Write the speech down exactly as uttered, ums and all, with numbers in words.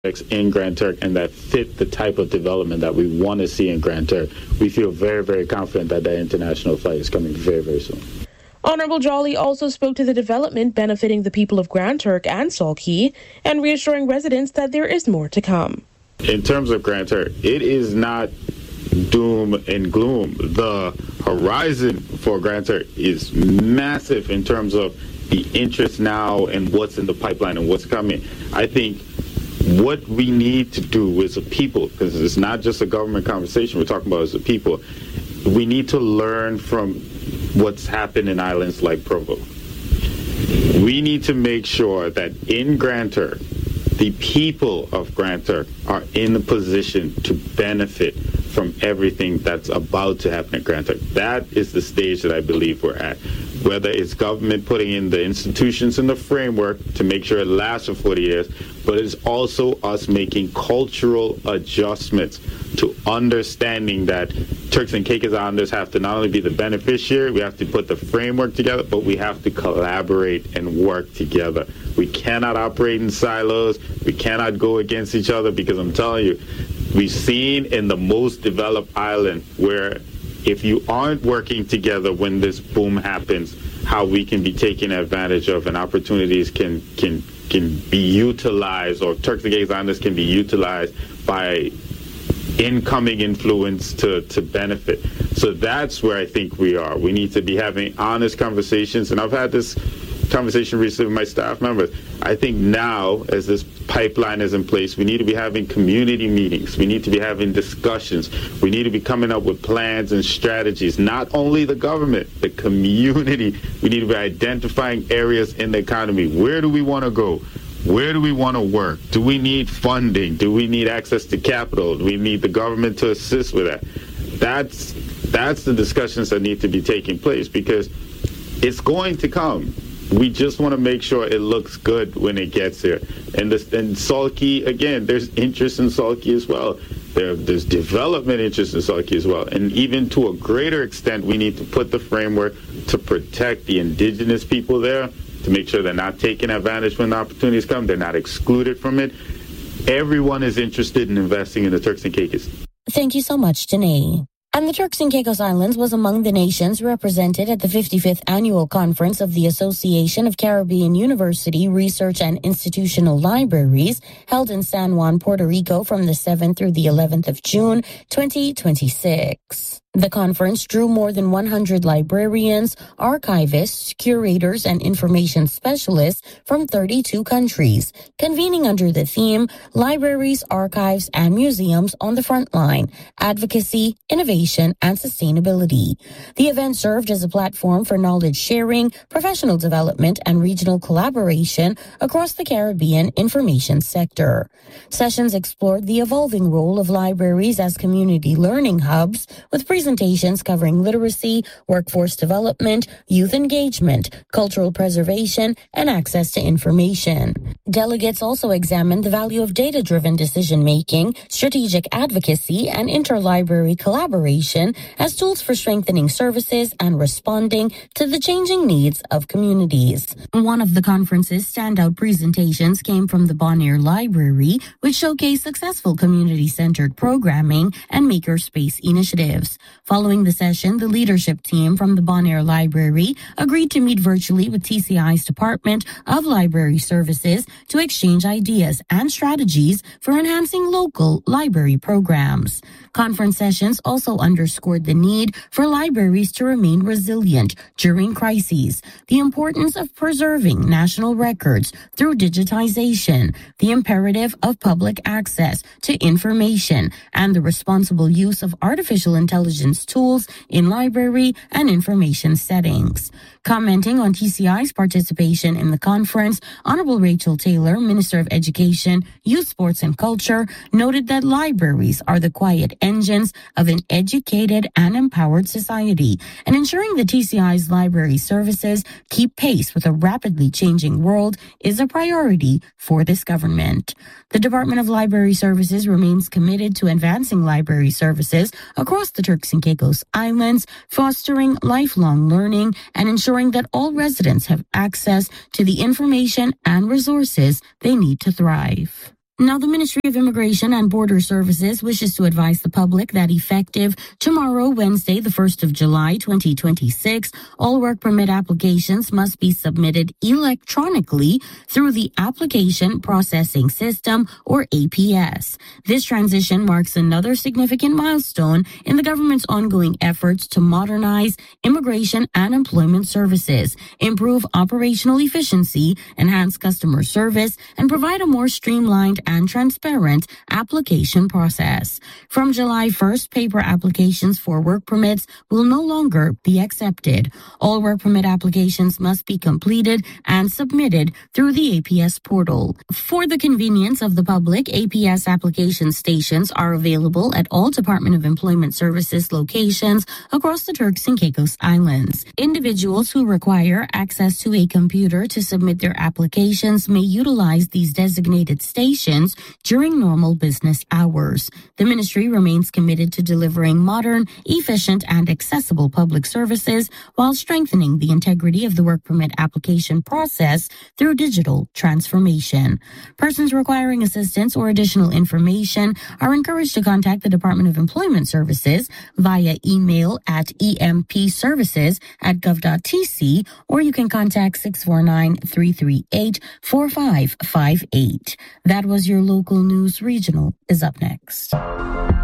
in Grand Turk and that fit the type of development that we want to see in Grand Turk, we feel very, very confident that that international flight is coming very, very soon. Honorable Jolly also spoke to the development benefiting the people of Grand Turk and Salt Cay and reassuring residents that there is more to come. In terms of Grand Turk, it is not doom and gloom. The horizon for Grand Turk is massive in terms of the interest now and what's in the pipeline and what's coming. I think what we need to do as a people, because it's not just a government conversation we're talking about as a people, we need to learn from what's happened in islands like Provo. We need to make sure that in Grand Turk, the people of Grand Turk are in a position to benefit from everything that's about to happen in Grand Turk. That is the stage that I believe we're at. Whether it's government putting in the institutions and the framework to make sure it lasts for forty years, but it's also us making cultural adjustments to understanding that Turks and Caicos Islanders have to not only be the beneficiary, we have to put the framework together, but we have to collaborate and work together. We cannot operate in silos. We cannot go against each other, because I'm telling you, we've seen in the most developed island where if you aren't working together when this boom happens, how we can be taken advantage of and opportunities can can can be utilized, or Turks and Caicos Islanders can be utilized by incoming influence to, to benefit. So that's where I think we are. We need to be having honest conversations, and I've had this conversation recently with my staff members. I think now, as this pipeline is in place, we need to be having community meetings. We need to be having discussions. We need to be coming up with plans and strategies. Not only the government, the community. We need to be identifying areas in the economy. Where do we want to go? Where do we want to work? Do we need funding? Do we need access to capital? Do we need the government to assist with that? That's that's the discussions that need to be taking place, because it's going to come. We just want to make sure it looks good when it gets here. And this, and Salt Cay, again, there's interest in Salt Cay as well. There, there's development interest in Salt Cay as well. And even to a greater extent, we need to put the framework to protect the indigenous people there, to make sure they're not taking advantage when the opportunities come. They're not excluded from it. Everyone is interested in investing in the Turks and Caicos. Thank you so much, Janae. And the Turks and Caicos Islands was among the nations represented at the fifty-fifth Annual Conference of the Association of Caribbean University Research and Institutional Libraries, held in San Juan, Puerto Rico from the seventh through the eleventh of June, twenty twenty-six. The conference drew more than one hundred librarians, archivists, curators, and information specialists from thirty-two countries, convening under the theme Libraries, Archives, and Museums on the Front Line, Advocacy, Innovation, and Sustainability. The event served as a platform for knowledge sharing, professional development, and regional collaboration across the Caribbean information sector. Sessions explored the evolving role of libraries as community learning hubs, with presentations covering literacy, workforce development, youth engagement, cultural preservation, and access to information. Delegates also examined the value of data-driven decision-making, strategic advocacy, and interlibrary collaboration as tools for strengthening services and responding to the changing needs of communities. One of the conference's standout presentations came from the Bonaire Library, which showcased successful community-centered programming and makerspace initiatives. Following the session, the leadership team from the Bonaire Library agreed to meet virtually with T C I's Department of Library Services to exchange ideas and strategies for enhancing local library programs. Conference sessions also underscored the need for libraries to remain resilient during crises, the importance of preserving national records through digitization, the imperative of public access to information, and the responsible use of artificial intelligence tools in library and information settings. Commenting on T C I's participation in the conference, Honorable Rachel Taylor, Minister of Education, Youth, Sports, and Culture, noted that libraries are the quiet engines of an educated and empowered society, and ensuring the T C I's library services keep pace with a rapidly changing world is a priority for this government. The Department of Library Services remains committed to advancing library services across the Turks and Caicos Islands, fostering lifelong learning, and ensuring that all residents have access to the information and resources they need to thrive. Now, the Ministry of Immigration and Border Services wishes to advise the public that effective tomorrow, Wednesday, the first of July, twenty twenty-six, all work permit applications must be submitted electronically through the Application Processing System, or A P S. This transition marks another significant milestone in the government's ongoing efforts to modernize immigration and employment services, improve operational efficiency, enhance customer service, and provide a more streamlined and transparent application process. From July first, paper applications for work permits will no longer be accepted. All work permit applications must be completed and submitted through the A P S portal. For the convenience of the public, A P S application stations are available at all Department of Employment Services locations across the Turks and Caicos Islands. Individuals who require access to a computer to submit their applications may utilize these designated stations during normal business hours. The ministry remains committed to delivering modern, efficient, and accessible public services while strengthening the integrity of the work permit application process through digital transformation. Persons requiring assistance or additional information are encouraged to contact the Department of Employment Services via email at empservices at gov dot t c, or you can contact six four nine, three three eight, four five five eight. That was your local news. Regional is up next.